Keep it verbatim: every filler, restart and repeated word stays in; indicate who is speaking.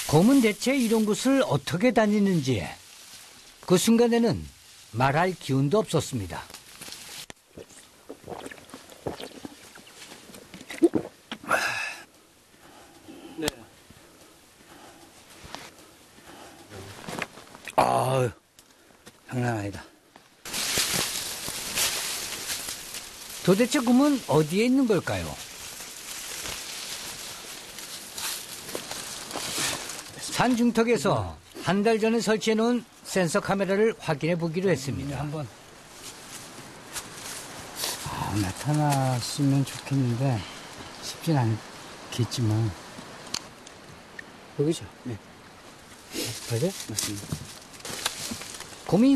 Speaker 1: 곰은 대체 이런 곳을 어떻게 다니는지 그 순간에는 말할 기운도 없었습니다.
Speaker 2: 네. 아, 장난 아니다.
Speaker 1: 도대체 곰은 어디에 있는 걸까요? 산 중턱에서 한 달 전에 설치해 놓은 센서 카메라를 확인해 보기로 했습니다.
Speaker 2: 한번 아, 나타났으면 좋겠는데 쉽진 않겠지만 여기죠. 네. 맞아요? 맞습니다.
Speaker 1: 곰이